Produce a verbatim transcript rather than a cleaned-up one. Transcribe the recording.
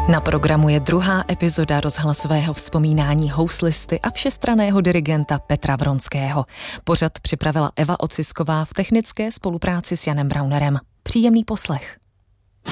Na programu je druhá epizoda rozhlasového vzpomínání houslisty a všestranného dirigenta Petra Vronského. Pořad připravila Eva Ocisková v technické spolupráci s Janem Braunerem. Příjemný poslech.